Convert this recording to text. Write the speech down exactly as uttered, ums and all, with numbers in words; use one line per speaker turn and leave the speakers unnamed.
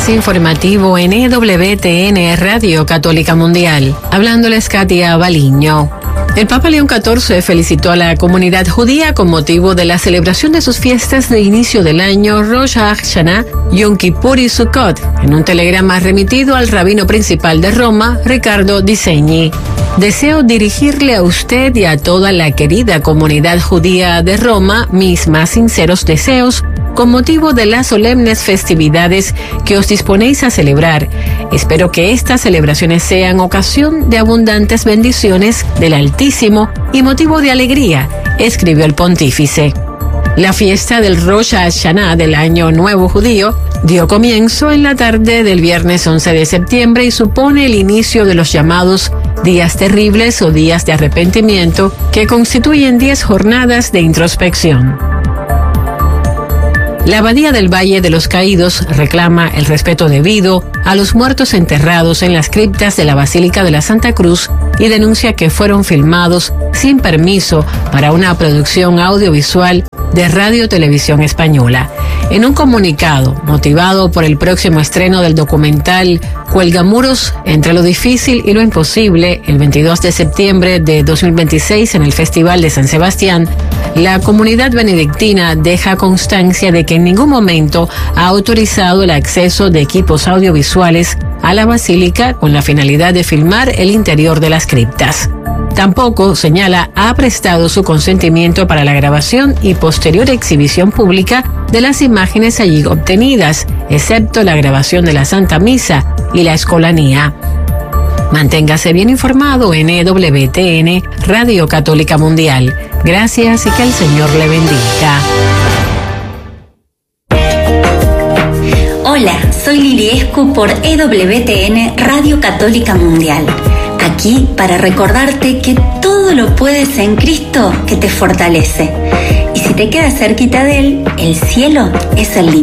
avance informativo en E W T N Radio Católica Mundial. Hablándoles Katia Baliño. El Papa León catorce felicitó a la comunidad judía con motivo de la celebración de sus fiestas de inicio del año Rosh Hashanah, Yom Kippur y Sukkot, en un telegrama remitido al rabino principal de Roma, Riccardo Di Segni. Deseo dirigirle a usted y a toda la querida comunidad judía de Roma mis más sinceros deseos con motivo de las solemnes festividades que os disponéis a celebrar. Espero que estas celebraciones sean ocasión de abundantes bendiciones del Altísimo y motivo de alegría, escribió el pontífice. La fiesta del Rosh Hashanah del Año Nuevo Judío dio comienzo en la tarde del viernes once de septiembre y supone el inicio de los llamados días terribles o días de arrepentimiento, que constituyen diez jornadas de introspección. La Abadía del Valle de los Caídos reclama el respeto debido a los muertos enterrados en las criptas de la Basílica de la Santa Cruz y denuncia que fueron filmados sin permiso para una producción audiovisual de Radio Televisión Española. En un comunicado, motivado por el próximo estreno del documental Cuelgamuros entre lo difícil y lo imposible, el veintidós de septiembre de dos mil veintiséis en el Festival de San Sebastián, la comunidad benedictina deja constancia de que en ningún momento ha autorizado el acceso de equipos audiovisuales a la basílica con la finalidad de filmar el interior de las criptas. Tampoco, señala, ha prestado su consentimiento para la grabación y posterior exhibición pública de las imágenes allí obtenidas, excepto la grabación de la Santa Misa y la escolanía. Manténgase bien informado en E W T N Radio Católica Mundial. Gracias y que el Señor le bendiga.
Hola, soy Lili Escu por E W T N Radio Católica Mundial. Aquí para recordarte que todo lo puedes en Cristo que te fortalece. Y si te quedas cerquita de Él, el cielo es el límite.